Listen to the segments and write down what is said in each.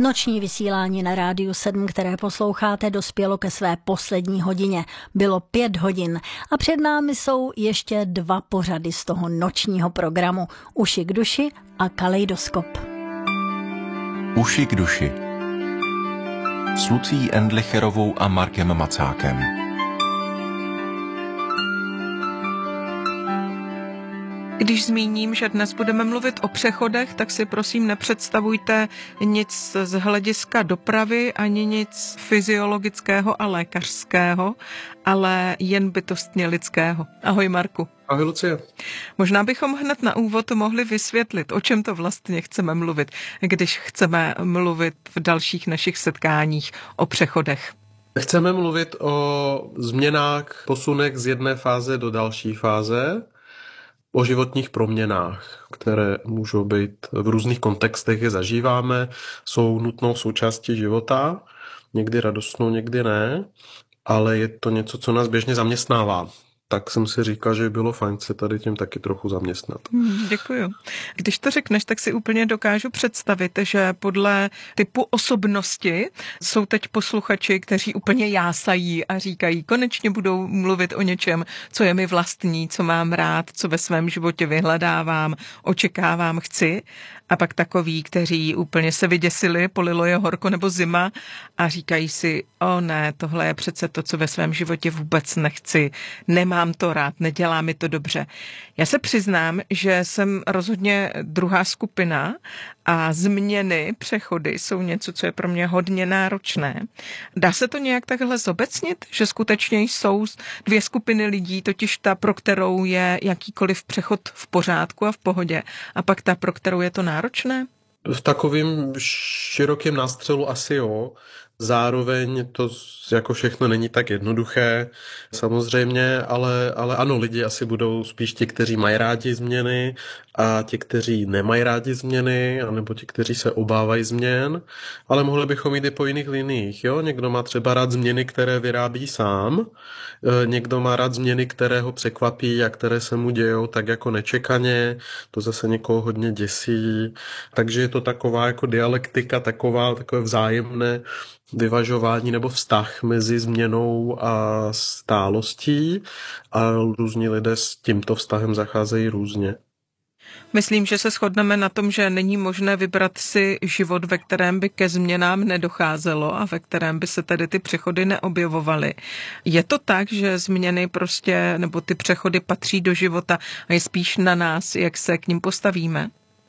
Noční vysílání na Rádiu 7, které posloucháte, dospělo ke své poslední hodině. Bylo 5 hodin a před námi jsou ještě 2 pořady z toho nočního programu. Uši k duši a Kaleidoskop. Uši k duši s Lucí Endlicherovou a Markem Macákem. Když zmíním, že dnes budeme mluvit o přechodech, tak si prosím nepředstavujte nic z hlediska dopravy, ani nic fyziologického a lékařského, ale jen bytostně lidského. Ahoj Marku. Ahoj Lucie. Možná bychom hned na úvod mohli vysvětlit, o čem to vlastně chceme mluvit, když chceme mluvit v dalších našich setkáních o přechodech. Chceme mluvit o změnách, posunech z jedné fáze do další fáze, o životních proměnách, které můžou být v různých kontextech, je zažíváme, jsou nutnou součástí života, někdy radostnou, někdy ne, ale je to něco, co nás běžně zaměstnává. Tak jsem si říkal, že by bylo fajn se tady tím taky trochu zaměstnat. Děkuju. Když to řekneš, tak si úplně dokážu představit, že podle typu osobnosti jsou teď posluchači, kteří úplně jásají a říkají, konečně budou mluvit o něčem, co je mi vlastní, co mám rád, co ve svém životě vyhledávám, očekávám, chci. A pak takoví, kteří úplně se vyděsili, polilo je horko nebo zima a říkají si, o ne, tohle je přece to, co ve svém životě vůbec nechci, nemám to rád, nedělá mi to dobře. Já se přiznám, že jsem rozhodně druhá skupina a změny, přechody jsou něco, co je pro mě hodně náročné. Dá se to nějak takhle zobecnit, že skutečně jsou 2 skupiny lidí, totiž ta, pro kterou je jakýkoliv přechod v pořádku a v pohodě, a pak ta, pro kterou je to náročné? V takovém širokém nástřelu asi jo. Zároveň to jako všechno není tak jednoduché, samozřejmě, ale ano, lidi asi budou spíš ti, kteří mají rádi změny a ti, kteří nemají rádi změny, anebo ti, kteří se obávají změn, ale mohli bychom jít i po jiných liniích, jo? Někdo má třeba rád změny, které vyrábí sám, někdo má rád změny, které ho překvapí a které se mu dějou tak jako nečekaně, to zase někoho hodně děsí, takže je to taková jako dialektika, takové vzájemné vyvažování nebo vztah mezi změnou a stálostí a různí lidé s tímto vztahem zacházejí různě. Myslím, že se shodneme na tom, že není možné vybrat si život, ve kterém by ke změnám nedocházelo a ve kterém by se tedy ty přechody neobjevovaly. Je to tak, že změny prostě, nebo ty přechody patří do života a je spíš na nás, jak se k ním postavíme?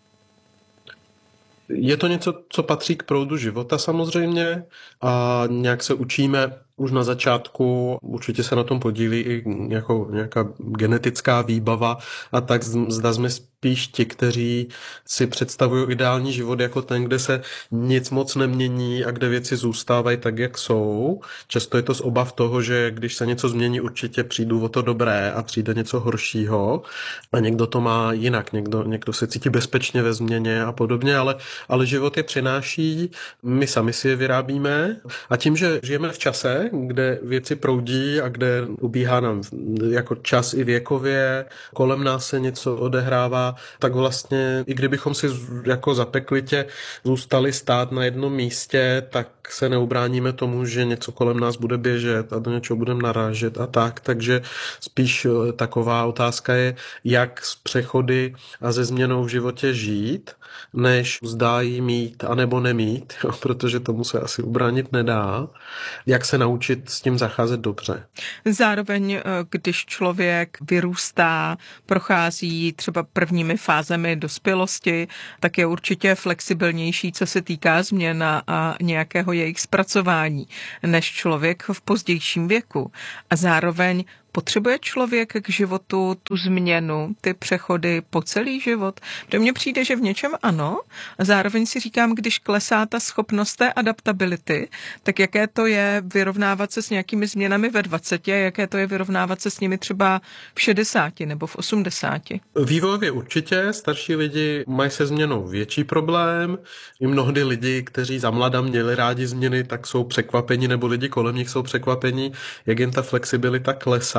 Je to něco, co patří k proudu života samozřejmě a nějak se učíme už na začátku, určitě se na tom podílí i jako nějaká genetická výbava a tak zda jsme spíš ti, kteří si představují ideální život jako ten, kde se nic moc nemění a kde věci zůstávají tak, jak jsou. Často je to z obav toho, že když se něco změní, určitě přijdu o to dobré a přijde něco horšího a někdo to má jinak, někdo se cítí bezpečně ve změně a podobně, ale život je přináší, my sami si je vyrábíme a tím, že žijeme v čase, kde věci proudí a kde ubíhá nám jako čas i věkově, kolem nás se něco odehrává, tak vlastně i kdybychom si jako zapeklitě zůstali stát na jednom místě, tak se neubráníme tomu, že něco kolem nás bude běžet a do něčeho budeme narážet a tak, takže spíš taková otázka je, jak s přechody a se změnou v životě žít, než zdá jí mít anebo nemít, protože tomu se asi ubránit nedá, jak se naučit s tím zacházet dobře. Zároveň, když člověk vyrůstá, prochází třeba prvními fázemi dospělosti, tak je určitě flexibilnější, co se týká změn a nějakého jejich zpracování, než člověk v pozdějším věku. A zároveň potřebuje člověk k životu tu změnu, ty přechody po celý život? Protože mně přijde, že v něčem ano. A zároveň si říkám, když klesá ta schopnost té adaptability, tak jaké to je vyrovnávat se s nějakými změnami ve 20 a jaké to je vyrovnávat se s nimi třeba v 60 nebo v 80? Vývojově určitě. Starší lidi mají se změnou větší problém. I mnohdy lidi, kteří za mlada měli rádi změny, tak jsou překvapení, nebo lidi kolem nich jsou překvapení, jak jim ta flexibilita klesá.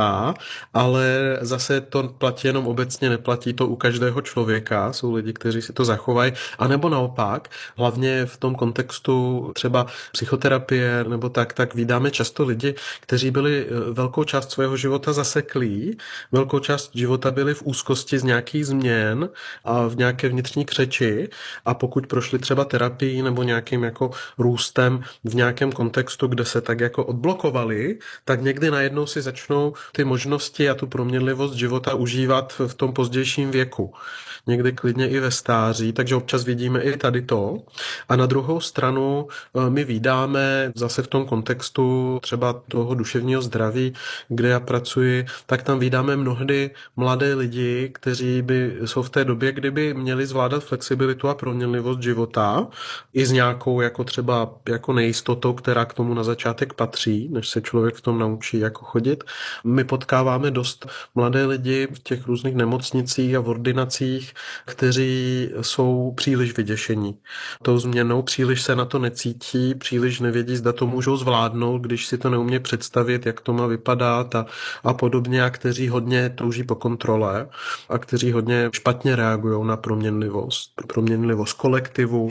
života, ale zase to platí jenom obecně, neplatí to u každého člověka, jsou lidi, kteří si to zachovají, anebo naopak, hlavně v tom kontextu třeba psychoterapie nebo tak vídáme často lidi, kteří byli velkou část svého života zaseklí, velkou část života byli v úzkosti z nějakých změn a v nějaké vnitřní křeči a pokud prošli třeba terapii nebo nějakým jako růstem v nějakém kontextu, kde se tak jako odblokovali, tak někdy najednou si začnou ty možnosti a tu proměnlivost života užívat v tom pozdějším věku. Někdy klidně i ve stáří, takže občas vidíme i tady to. A na druhou stranu my vídáme zase v tom kontextu třeba toho duševního zdraví, kde já pracuji, tak tam vídáme mnohdy mladé lidi, kteří jsou v té době, kdyby měli zvládat flexibilitu a proměnlivost života i s nějakou jako třeba jako nejistotou, která k tomu na začátek patří, než se člověk v tom naučí jako chodit. My potkáváme dost mladé lidi v těch různých nemocnicích a v ordinacích, kteří jsou příliš vyděšení tou změnou, příliš se na to necítí, příliš nevědí, zda to můžou zvládnout, když si to neumí představit, jak to má vypadat a podobně, a kteří hodně touží po kontrole a kteří hodně špatně reagují na proměnlivost kolektivu,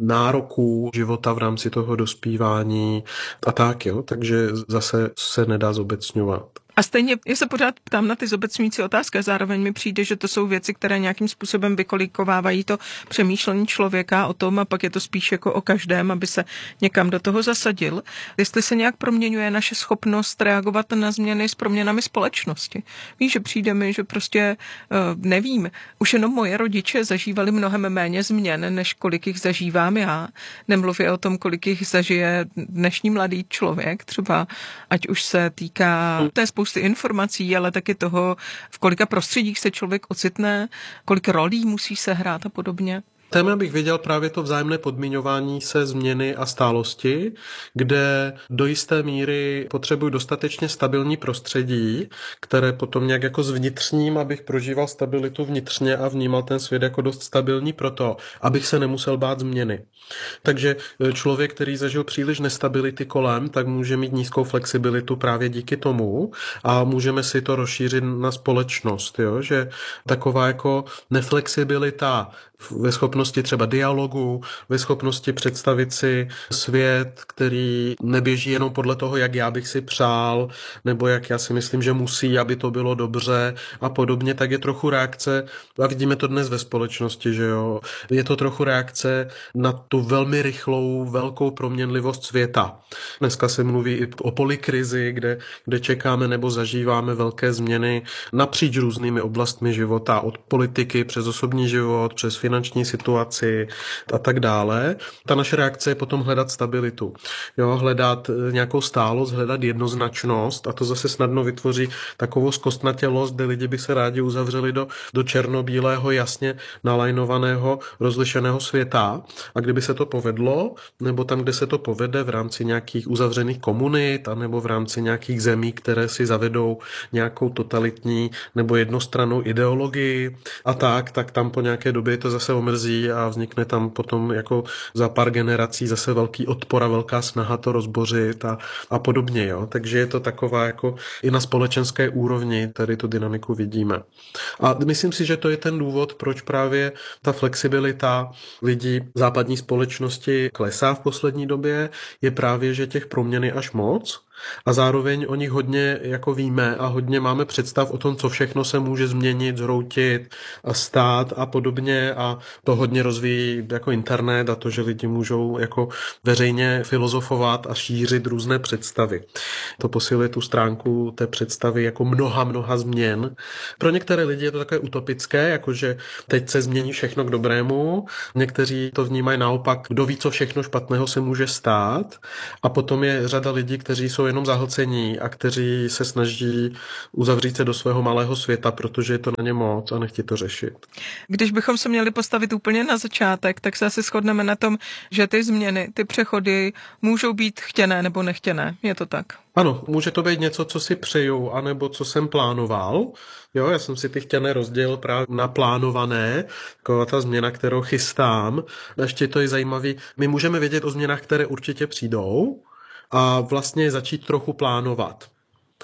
nároků života v rámci toho dospívání a tak, jo, takže zase se nedá zobecňovat. A stejně já se pořád ptám na ty zobecňující otázky a zároveň mi přijde, že to jsou věci, které nějakým způsobem vykolikovávají to přemýšlení člověka o tom a pak je to spíš jako o každém, aby se někam do toho zasadil. Jestli se nějak proměňuje naše schopnost reagovat na změny s proměnami společnosti. Víš, že přijde mi, že prostě nevím, už jenom moje rodiče zažívali mnohem méně změn, než kolik jich zažívám já. Nemluvě o tom, kolik jich zažije dnešní mladý člověk, třeba ať už se týká té spousty informací, ale taky toho, v kolika prostředích se člověk ocitne, kolik rolí musí sehrát a podobně. Téma bych viděl právě to vzájemné podmiňování se změny a stálosti, kde do jisté míry potřebuji dostatečně stabilní prostředí, které potom nějak jako zvnitřním, abych prožíval stabilitu vnitřně a vnímal ten svět jako dost stabilní proto, abych se nemusel bát změny. Takže člověk, který zažil příliš nestability kolem, tak může mít nízkou flexibilitu právě díky tomu a můžeme si to rozšířit na společnost, jo? Že taková jako neflexibilita ve schopnosti třeba dialogu, ve schopnosti představit si svět, který neběží jenom podle toho, jak já bych si přál, nebo jak já si myslím, že musí, aby to bylo dobře a podobně, tak je trochu reakce, a vidíme to dnes ve společnosti, že jo, je to trochu reakce na tu velmi rychlou, velkou proměnlivost světa. Dneska se mluví i o polykrizi, kde čekáme nebo zažíváme velké změny napříč různými oblastmi života, od politiky přes osobní život, přes finanční situaci a tak dále. Ta naše reakce je potom hledat stabilitu. Jo, hledat nějakou stálost, hledat jednoznačnost a to zase snadno vytvoří takovou zkostnatělost, kde lidi by se rádi uzavřeli do černobílého, jasně nalajnovaného, rozlišeného světa. A kdyby se to povedlo, nebo tam, kde se to povede v rámci nějakých uzavřených komunit a nebo v rámci nějakých zemí, které si zavedou nějakou totalitní nebo jednostrannou ideologii a tak tam po nějaké době to zase omrzí a vznikne tam potom jako za pár generací zase velký odpor a velká snaha to rozbořit a podobně. Jo? Takže je to taková jako i na společenské úrovni tady tu dynamiku vidíme. A myslím si, že to je ten důvod, proč právě ta flexibilita lidí západní společnosti klesá v poslední době, je právě, že těch proměn je až moc. A zároveň o nich hodně jako víme a hodně máme představ o tom, co všechno se může změnit, zhroutit a stát a podobně a to hodně rozvíjí jako internet a to, že lidi můžou jako veřejně filozofovat a šířit různé představy. To posiluje tu stránku té představy jako mnoha změn. Pro některé lidi je to takové utopické, jakože teď se změní všechno k dobrému. Někteří to vnímají naopak, kdo ví, co všechno špatného se může stát. A potom je řada lidí, kteří jsou jenom zahlcení a kteří se snaží uzavřít se do svého malého světa, protože je to na ně moc a nechtějí to řešit. Když bychom se měli postavit úplně na začátek, tak se asi shodneme na tom, že ty změny, ty přechody můžou být chtěné nebo nechtěné. Je to tak? Ano, může to být něco, co si přeju, anebo co jsem plánoval. Jo, já jsem si ty chtěné rozdělil právě na plánované, taková ta změna, kterou chystám. A ještě to je zajímavý, my můžeme vědět o změnách, které určitě přijdou, a vlastně začít trochu plánovat.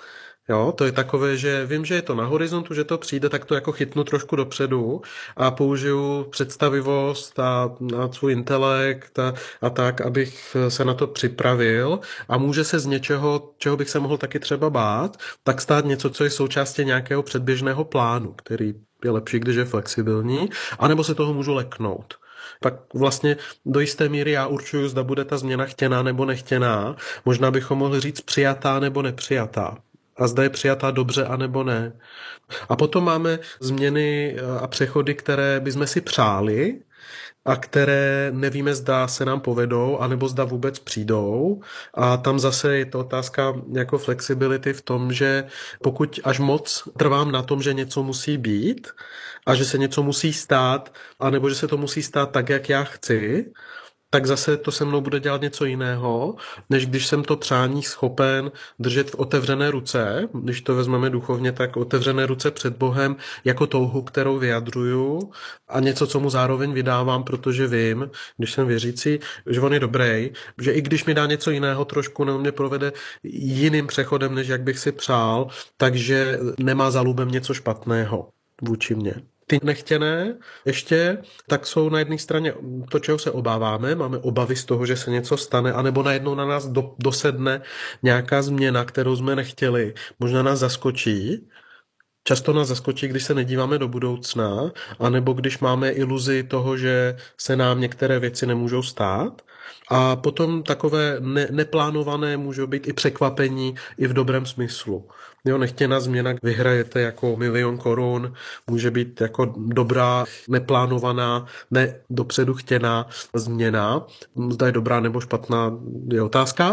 Jo, to je takové, že vím, že je to na horizontu, že to přijde, tak to jako chytnu trošku dopředu a použiju představivost a svůj intelekt a tak, abych se na to připravil a může se z něčeho, čeho bych se mohl taky třeba bát, tak stát něco, co je součástí nějakého předběžného plánu, který je lepší, když je flexibilní, anebo se toho můžu leknout. Pak vlastně do jisté míry já určuju, zda bude ta změna chtěná nebo nechtěná. Možná bychom mohli říct přijatá nebo nepřijatá. A zda je přijatá dobře, anebo ne. A potom máme změny a přechody, které bychom si přáli a které nevíme, zda se nám povedou, anebo zda vůbec přijdou. A tam zase je to otázka jako flexibility v tom, že pokud až moc trvám na tom, že něco musí být a že se něco musí stát, anebo že se to musí stát tak, jak já chci, tak zase to se mnou bude dělat něco jiného, než když jsem to přání schopen držet v otevřené ruce, když to vezmeme duchovně, tak otevřené ruce před Bohem jako touhu, kterou vyjadřuju a něco, co mu zároveň vydávám, protože vím, když jsem věřící, že on je dobrý, že i když mi dá něco jiného trošku, nebo mě provede jiným přechodem, než jak bych si přál, takže nemá za lubem něco špatného vůči mně. Ty nechtěné ještě, tak jsou na jedné straně to, čeho se obáváme, máme obavy z toho, že se něco stane, anebo najednou na nás dosedne nějaká změna, kterou jsme nechtěli, možná nás zaskočí. Často nás zaskočí, když se nedíváme do budoucna, anebo když máme iluzi toho, že se nám některé věci nemůžou stát. A potom takové neplánované můžou být i překvapení, i v dobrém smyslu. Jo, nechtěná změna, vyhrajete jako 1 000 000 korun, může být jako dobrá, neplánovaná, ne dopředu chtěná změna. Zda je dobrá nebo špatná je otázka,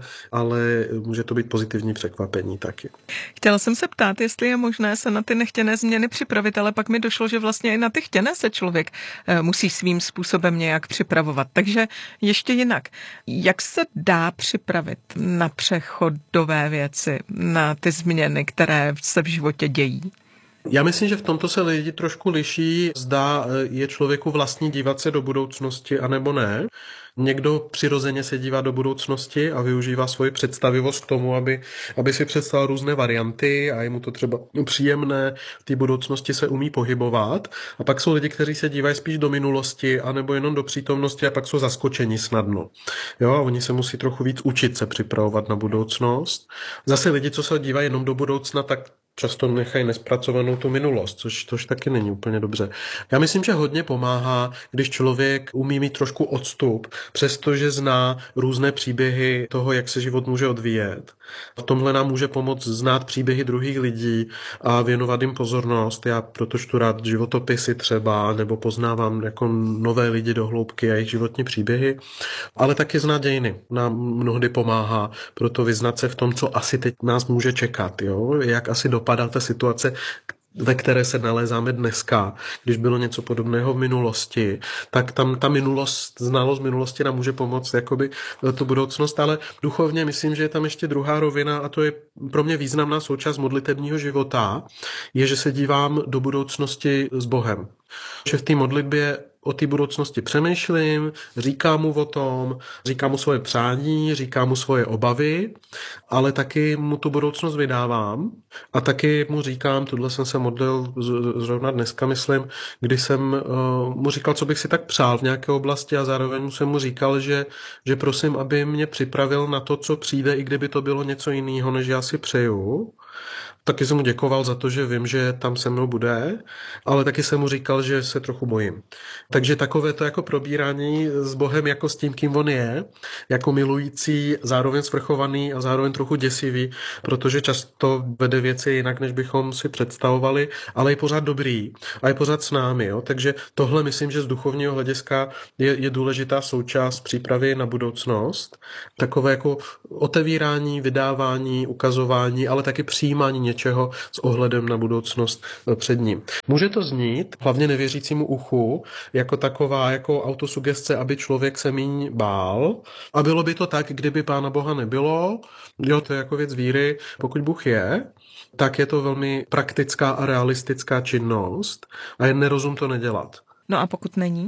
ale může to být pozitivní překvapení taky. Chtěla jsem se ptát, jestli je možné se na ty nechtěné změny připravit, ale pak mi došlo, že vlastně i na ty chtěné se člověk musí svým způsobem nějak připravovat. Takže ještě jinak. Jak se dá připravit na přechodové věci, na ty změny, které se v životě dějí? Já myslím, že v tomto se lidi trošku liší, zda je člověku vlastní dívat se do budoucnosti, anebo ne. Někdo přirozeně se dívá do budoucnosti a využívá svoji představivost k tomu, aby si představil různé varianty a je mu to třeba příjemné, v té budoucnosti se umí pohybovat. A pak jsou lidi, kteří se dívají spíš do minulosti anebo jenom do přítomnosti a pak jsou zaskočeni snadno. Jo, a oni se musí trochu víc učit se připravovat na budoucnost. Zase lidi, co se dívají jenom do budoucna, tak často nechají nespracovanou tu minulost, což taky není úplně dobře. Já myslím, že hodně pomáhá, když člověk umí mít trošku odstup, přestože zná různé příběhy toho, jak se život může odvíjet. V tomhle nám může pomoct znát příběhy druhých lidí a věnovat jim pozornost. Já proto čtu rád životopisy třeba, nebo poznávám jako nové lidi do hloubky a jejich životní příběhy, ale taky znát dějiny nám mnohdy pomáhá, proto vyznat se v tom, co asi teď nás může čekat, jo? Jak asi dopadá ta situace, ve které se nalézáme dneska, když bylo něco podobného v minulosti, tak tam ta minulost, znalost minulosti nám může pomoct jakoby tu budoucnost, ale duchovně myslím, že je tam ještě druhá rovina a to je pro mě významná součást modlitebního života, je, že se dívám do budoucnosti s Bohem. Že v té modlitbě o té budoucnosti přemýšlím, říkám mu o tom, říkám mu svoje přání, říkám mu svoje obavy, ale taky mu tu budoucnost vydávám a taky mu říkám, tohle jsem se modlil zrovna dneska, myslím, kdy jsem mu říkal, co bych si tak přál v nějaké oblasti a zároveň jsem mu říkal, že prosím, aby mě připravil na to, co přijde, i kdyby to bylo něco jiného, než já si přeju. Taky jsem mu děkoval za to, že vím, že tam se mnou bude, ale taky jsem mu říkal, že se trochu bojím. Takže takové to jako probírání s Bohem jako s tím, kým on je, jako milující, zároveň svrchovaný a zároveň trochu děsivý, protože často vede věci jinak, než bychom si představovali, ale je pořád dobrý a je pořád s námi. Jo? Takže tohle myslím, že z duchovního hlediska je důležitá součást přípravy na budoucnost. Takové jako otevírání, vydávání, ukazování, ale taky přijímání něčeho s ohledem na budoucnost před ním. Může to znít, hlavně nevěřícímu uchu, jako taková jako autosugestce, aby člověk se míň bál. A bylo by to tak, kdyby Pána Boha nebylo. Jo, to je jako věc víry. Pokud Bůh je, tak je to velmi praktická a realistická činnost a je nerozum to nedělat. No a pokud není?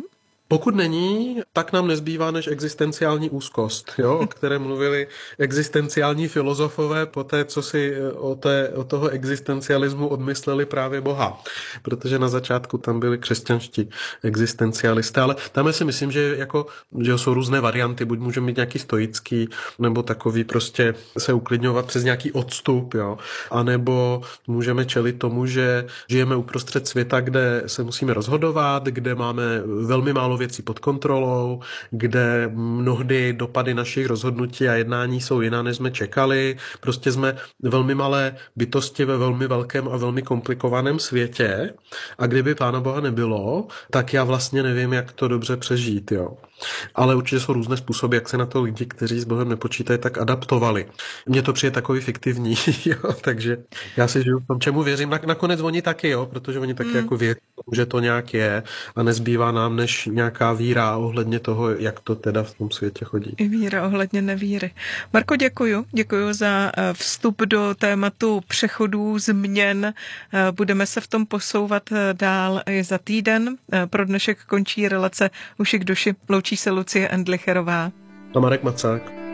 Pokud není, tak nám nezbývá než existenciální úzkost, jo, o které mluvili existenciální filozofové poté, co si o toho existencialismu odmysleli právě Boha. Protože na začátku tam byli křesťanští existencialisté, ale tam si myslím, že jsou různé varianty, buď můžeme mít nějaký stoický, nebo takový prostě se uklidňovat přes nějaký odstup, jo, anebo můžeme čelit tomu, že žijeme uprostřed světa, kde se musíme rozhodovat, kde máme velmi málo věcí pod kontrolou, kde mnohdy dopady našich rozhodnutí a jednání jsou jiná, než jsme čekali. Prostě jsme velmi malé bytosti ve velmi velkém a velmi komplikovaném světě a kdyby Pána Boha nebylo, tak já vlastně nevím, jak to dobře přežít, jo. Ale určitě jsou různé způsoby, jak se na to lidi, kteří s Bohem nepočítají, tak adaptovali. Mně to přijde takový fiktivní, jo, takže já si žiju v tom, čemu věřím. Nakonec oni taky, jo, protože oni taky jako věří, že to nějak je a nezbývá nám než nějaká víra ohledně toho, jak to teda v tom světě chodí. I víra ohledně nevíry. Marko, děkuju za vstup do tématu přechodů, změn. Budeme se v tom posouvat dál i za týden. Pro dnešek končí relace Uši k duši. Loučí se Lucie Endlicherová A Marek Macák.